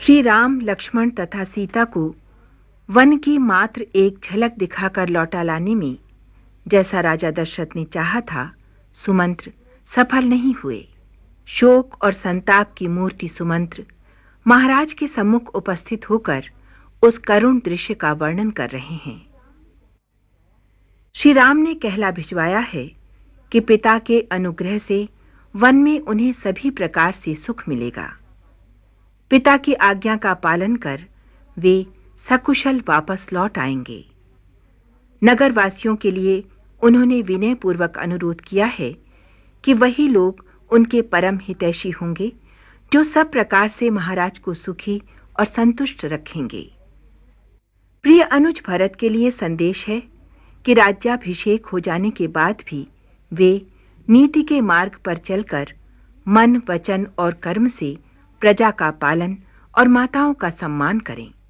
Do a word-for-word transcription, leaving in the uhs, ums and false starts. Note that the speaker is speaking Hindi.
श्री राम, लक्ष्मण तथा सीता को वन की मात्र एक झलक दिखाकर लौटा लाने में जैसा राजा दशरथ ने चाहा था, सुमंत्र सफल नहीं हुए। शोक और संताप की मूर्ति सुमंत्र महाराज के सम्मुख उपस्थित होकर उस करुण दृश्य का वर्णन कर रहे हैं। श्री राम ने कहला भिजवाया है कि पिता के अनुग्रह से वन में उन्हें सभी प्रकार से सुख मिलेगा। पिता की आज्ञा का पालन कर वे सकुशल वापस लौट आएंगे। नगरवासियों के लिए उन्होंने विनय पूर्वक अनुरोध किया है कि वही लोग उनके परम हितैषी होंगे जो सब प्रकार से महाराज को सुखी और संतुष्ट रखेंगे। प्रिय अनुज भरत के लिए संदेश है कि राज्याभिषेक हो जाने के बाद भी वे नीति के मार्ग पर चलकर मन, वचन और कर्म से प्रजा का पालन और माताओं का सम्मान करें।